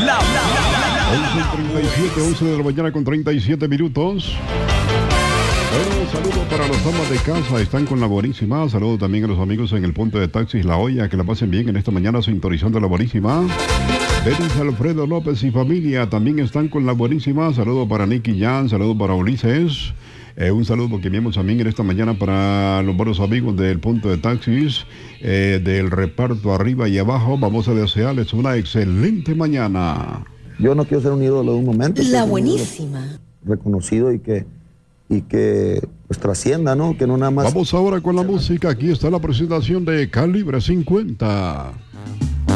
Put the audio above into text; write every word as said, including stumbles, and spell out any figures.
once treinta y siete, once de la mañana con treinta y siete minutos. Bueno, saludos para los amas de casa, están con la buenísima. Saludos también a los amigos en el punto de taxis La Hoya, que la pasen bien en esta mañana sintonizando la buenísima. Denis Alfredo López y familia también están con la buenísima. Saludos para Nicky Jan, saludos para Ulises. Eh, un saludo que enviamos también en esta mañana para los buenos amigos del punto de taxis, eh, del reparto arriba y abajo. Vamos a desearles una excelente mañana. Yo no quiero ser un ídolo de un momento. La buenísima. Reconocido y que, y que pues trascienda, ¿no? Que no nada más... Vamos ahora con la música. Aquí está la presentación de Calibre cincuenta.